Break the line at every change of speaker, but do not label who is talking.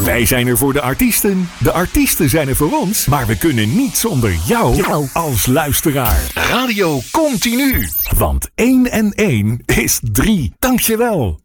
Wij zijn er voor de artiesten zijn er voor ons, maar we kunnen niet zonder jou als luisteraar. Radio Continu, want 1 en 1 is 3. Dankjewel.